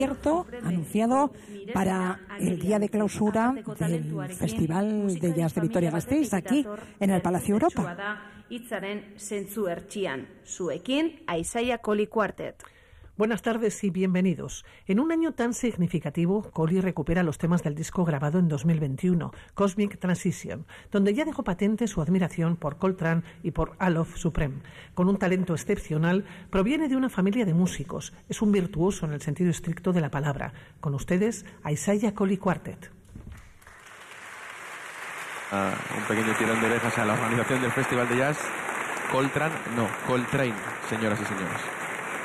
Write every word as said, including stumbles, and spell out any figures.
Cierto, anunciado para el día de clausura del Festival de Jazz de Vitoria-Gasteiz aquí en el Palacio Europa. Buenas tardes y bienvenidos. En un año tan significativo, Collie recupera los temas del disco grabado en dos mil veintiuno, Cosmic Transition, donde ya dejó patente su admiración por Coltrane y por Alof Supreme. Con un talento excepcional, proviene de una familia de músicos. Es un virtuoso en el sentido estricto de la palabra. Con ustedes, Isaiah Collie Quartet. Ah, un pequeño tirón de orejas a la organización del Festival de Jazz. Coltrane, no, Coltrane, señoras y señores.